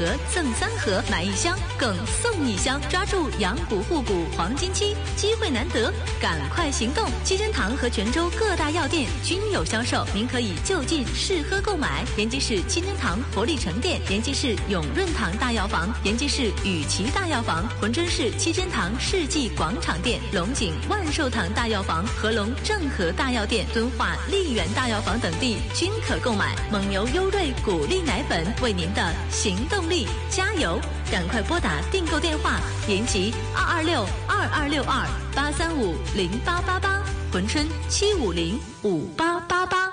盒赠3盒，买1箱更送1箱，抓住养股护股黄金期，机会难得，赶快行动！七珍堂和泉州各大药店均有销售，您可以就近试喝购买。延吉市七珍堂活力城店、延吉市永润堂大药房、延吉市雨琦大药房、珲春市七珍堂世纪广场店、龙井万寿堂大药房、合龙正和大药店、敦化丽园大药房等地均可购买。蒙牛优瑞谷粒奶粉为您的行动力加油！赶快拨打订购电话：延吉226-2262-835-0888，珲春750-5888。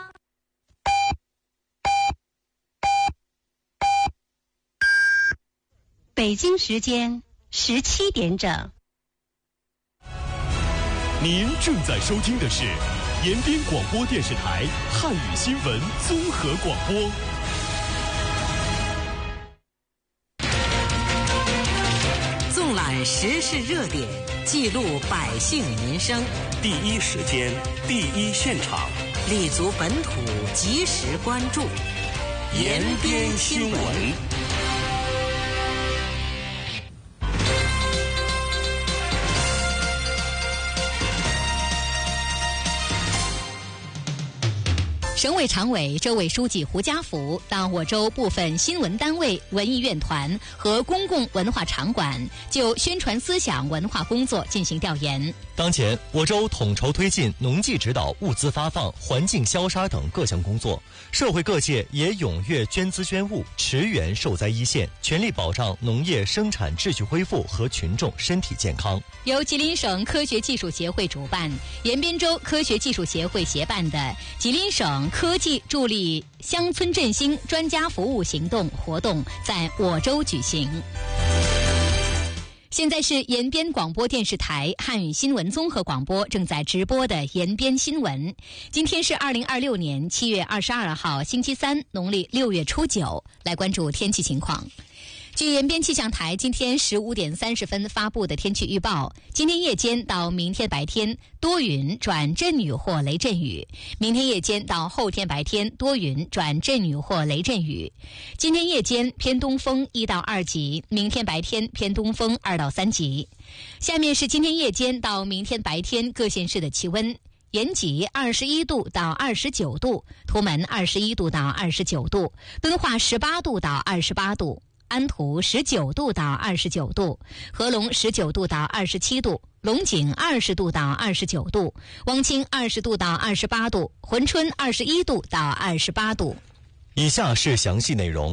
北京时间17点整。 您正在收听的是延边广播电视台汉语新闻综合广播。 纵览时事热点，记录百姓民生， 第一时间，第一现场， 立足本土，及时关注， 延边新闻。 省委常委、州委书记胡家福到我州部分新闻单位、文艺院团和公共文化场馆就宣传思想文化工作进行调研。 当前，我州统筹推进农技指导、物资发放、环境消杀等各项工作，社会各界也踊跃捐资捐物，驰援受灾一线，全力保障农业生产秩序恢复和群众身体健康。 由吉林省科学技术协会主办，延边州科学技术协会协办的吉林省科技助力乡村振兴专家服务行动活动在我州举行。现在是延边广播电视台汉语新闻综合广播正在直播的延边新闻。今天是2026年7月22号星期三，农历6月初9。来关注天气情况。据延边气象台今天15点30分发布的天气预报，今天夜间到明天白天多云转阵雨或雷阵雨，明天夜间到后天白天多云转阵雨或雷阵雨。今天夜间偏东风1到2级，明天白天偏东风2到3级。下面是今天夜间到明天白天各县市的气温。延吉21度到29度，图门21度到29度，敦化18度到28度，安图19度到29度，合龙19度到27度，龙井20度到29度，汪清20度到28度，珲春21度到28度。 以下是详细内容。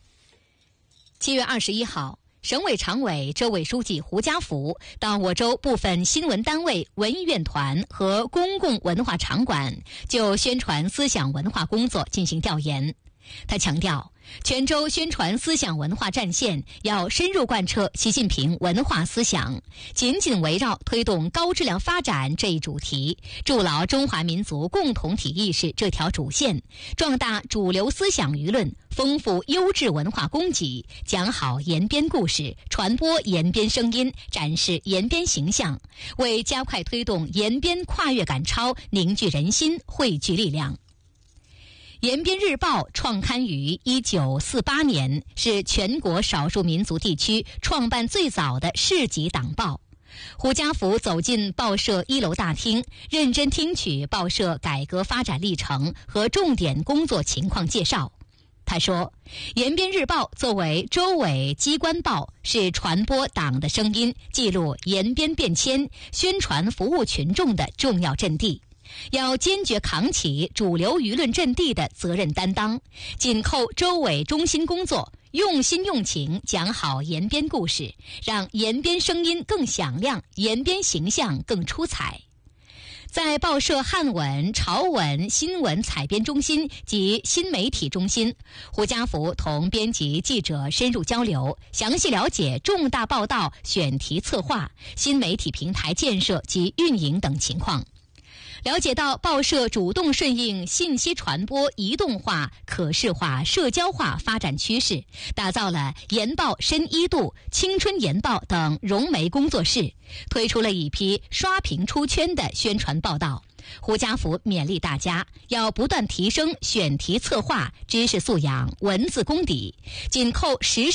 7月21号，省委常委、州委书记胡家福到我州部分新闻单位、文艺院团和公共文化场馆就宣传思想文化工作进行调研。他强调，泉州宣传思想文化战线要深入贯彻习近平文化思想，紧紧围绕推动高质量发展这一主题，筑牢中华民族共同体意识这条主线，壮大主流思想舆论，丰富优质文化供给，讲好延边故事，传播延边声音，展示延边形象，为加快推动延边跨越赶超凝聚人心，汇聚力量。延边日报创刊于1948年，是全国少数民族地区创办最早的市级党报。胡家福走进报社1楼大厅，认真听取报社改革发展历程和重点工作情况介绍。他说，延边日报作为州委机关报，是传播党的声音，记录延边变迁，宣传服务群众的重要阵地。要坚决扛起主流舆论阵地的责任担当，紧扣州委中心工作，用心用情讲好延边故事，让延边声音更响亮，延边形象更出彩。在报社汉文、潮文新闻采编中心及新媒体中心，胡家福同编辑记者深入交流，详细了解重大报道选题策划、新媒体平台建设及运营等情况。了解到报社主动顺应信息传播移动化、可视化、社交化发展趋势，打造了研报深一度、青春研报等融媒工作室，推出了一批刷屏出圈的宣传报道。胡家福勉励大家要不断提升选题策划、知识素养、文字功底，紧扣时事